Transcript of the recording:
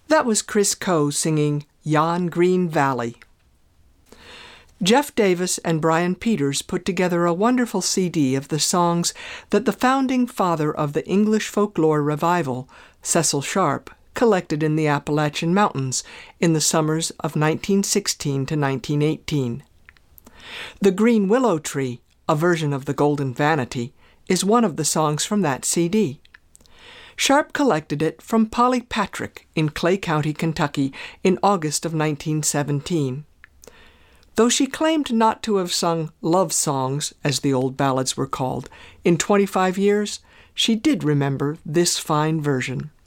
That was Chris Coe singing Yon Green Valley. Jeff Davis and Brian Peters put together a wonderful CD of the songs that the founding father of the English folklore revival, Cecil Sharp, collected in the Appalachian Mountains in the summers of 1916 to 1918. The Green Willow Tree, a version of the Golden Vanity, is one of the songs from that CD. Sharp collected it from Polly Patrick in Clay County, Kentucky, in August of 1917. Though she claimed not to have sung love songs, as the old ballads were called, in 25 years, she did remember this fine version.